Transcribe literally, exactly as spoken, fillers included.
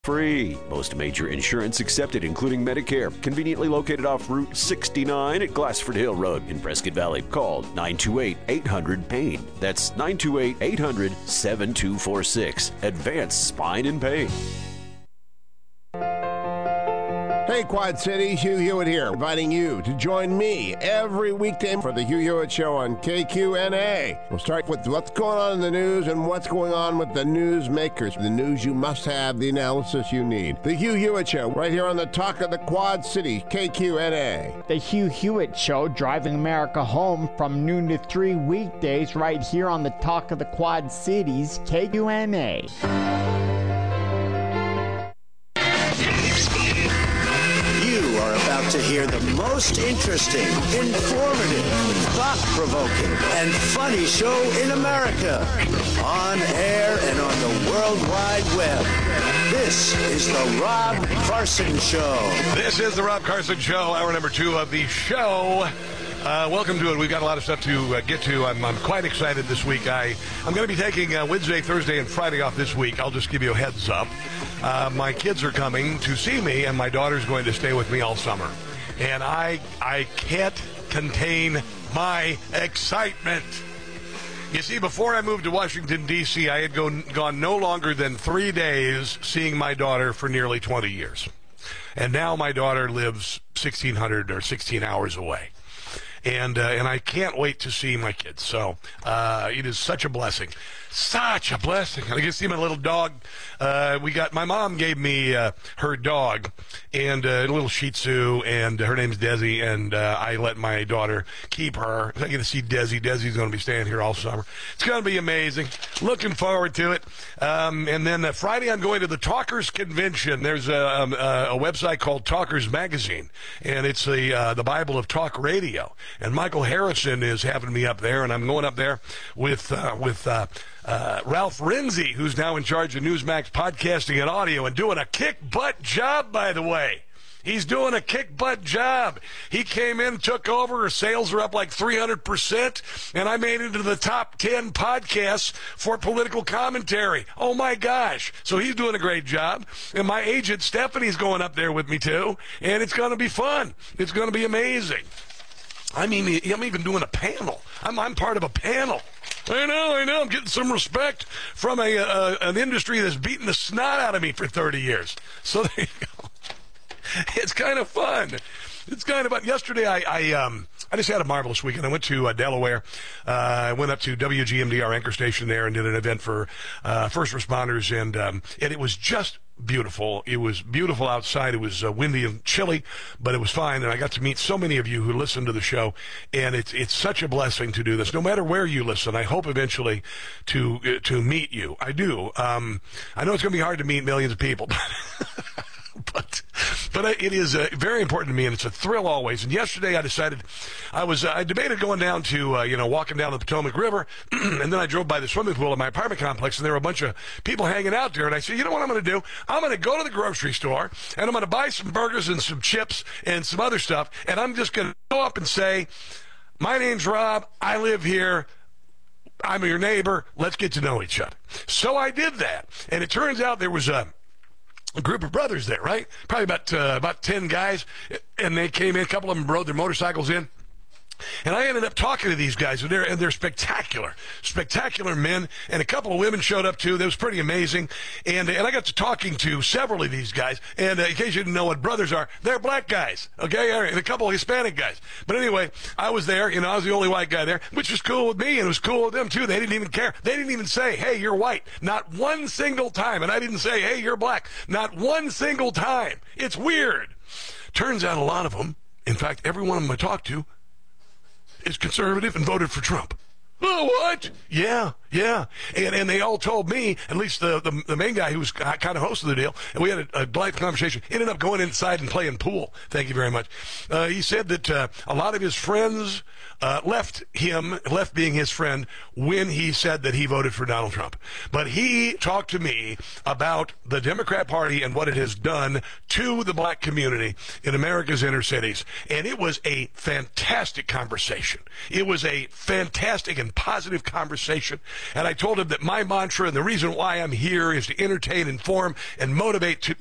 Free. Most major insurance accepted, including Medicare. Conveniently located off Route sixty-nine at Glassford Hill Road in Prescott Valley. Call nine two eight, eight hundred, pain. That's nine two eight, eight hundred, seven two four six. Advanced Spine and Pain. Hey, Quad City, Hugh Hewitt here, inviting you to join me every weekday for the Hugh Hewitt Show on K Q N A. We'll start with what's going on in the news and what's going on with the news makers. The news you must have, the analysis you need. The Hugh Hewitt Show, right here on the Talk of the Quad City, K Q N A. The Hugh Hewitt Show, driving America home from noon to three weekdays, right here on the Talk of the Quad Cities, K Q N A. To hear the most interesting, informative, thought-provoking, and funny show in America. On air and on the World Wide Web. This is the Rob Carson Show. This is the Rob Carson Show, hour number two of the show. Uh, welcome to it. We've got a lot of stuff to uh, get to. I'm, I'm quite excited this week. I, I'm going to be taking uh, Wednesday, Thursday, and Friday off this week. I'll just give you a heads up. Uh, my kids are coming to see me, and my daughter's going to stay with me all summer. And I, I can't contain my excitement. You see, before I moved to Washington, D C, I had gone, gone no longer than three days seeing my daughter for nearly twenty years. And now my daughter lives sixteen hundred or sixteen hours away. And uh, and I can't wait to see my kids. So uh, it is such a blessing. Such a blessing. I get to see my little dog. Uh, we got, my mom gave me uh, her dog, and uh, a little Shih Tzu, and her name's Desi, and uh, I let my daughter keep her. I get to see Desi. Desi's going to be staying here all summer. It's going to be amazing. Looking forward to it. Um, and then uh, Friday, I'm going to the Talkers Convention. There's a, um, a, a website called Talkers Magazine, and it's the uh, the Bible of talk radio. And Michael Harrison is having me up there, and I'm going up there with uh, with uh, uh, Ralph Renzi, who's now in charge of Newsmax podcasting and audio, and doing a kick-butt job, by the way. He's doing a kick-butt job. He came in, took over, his sales are up like three hundred percent, and I made it into the top ten podcasts for political commentary. Oh, my gosh. So he's doing a great job. And my agent, Stephanie's going up there with me, too, and it's going to be fun. It's going to be amazing. I mean, I'm even doing a panel. I'm, I'm part of a panel. I know, I know. I'm getting some respect from a uh, an industry that's beaten the snot out of me for thirty years. So there you go. It's kind of fun. It's kind of fun. Yesterday, I I, um, I just had a marvelous weekend. I went to uh, Delaware. Uh, I went up to W G M D, our anchor station there, and did an event for uh, first responders, and um, and it was just beautiful. It was beautiful outside. It was uh, windy and chilly, but it was fine. And I got to meet so many of you who listen to the show, and it's it's such a blessing to do this. No matter where you listen, I hope eventually to uh, to meet you. I do. Um, I know it's going to be hard to meet millions of people, but but it is uh, very important to me, and it's a thrill always. And yesterday I decided I was uh, I debated going down to uh, you know walking down the Potomac River, and then I drove by the swimming pool at my apartment complex, and there were a bunch of people hanging out there. And I said, you know what I'm going to do? I'm going to go to the grocery store, and I'm going to buy some burgers and some chips and some other stuff, and I'm just going to go up and say, my name's Rob. I live here. I'm your neighbor. Let's get to know each other. So I did that, and it turns out there was a a group of brothers there, right? Probably about uh, about ten guys, and they came in. A couple of them rode their motorcycles in. And I ended up talking to these guys, and they're, and they're spectacular, spectacular men, and a couple of women showed up, too. That was pretty amazing. And and I got to talking to several of these guys, and uh, in case you didn't know what brothers are, they're black guys, okay, and a couple of Hispanic guys. But anyway, I was there, you know, I was the only white guy there, which was cool with me, and it was cool with them, too. They didn't even care. They didn't even say, hey, you're white. Not one single time. And I didn't say, hey, you're black. Not one single time. It's weird. Turns out a lot of them, in fact, every one of them I talked to, is conservative and voted for Trump. Oh, what? Yeah, yeah. And and they all told me, at least the, the, the main guy who was kind of hosting the deal, and we had a, a light conversation, ended up going inside and playing pool. Thank you very much. Uh, he said that uh, a lot of his friends uh, left him, left being his friend, when he said that he voted for Donald Trump. But he talked to me about the Democrat Party and what it has done to the black community in America's inner cities. And it was a fantastic conversation. It was a fantastic and positive conversation. And I told him that my mantra and the reason why I'm here is to entertain, inform, and motivate to